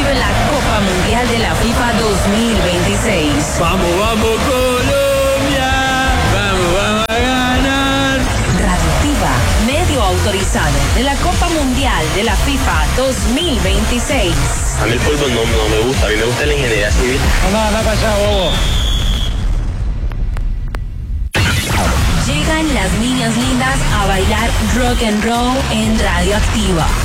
vive la Copa Mundial de la FIFA 2026. Vamos, vamos Colombia, vamos a ganar. Radioactiva, medio autorizado de la Copa Mundial de la FIFA 2026. A mí el fútbol no me gusta, a mí me gusta la ingeniería civil. Anda para allá, bobo. Llegan las niñas lindas a bailar rock and roll en Radioactiva.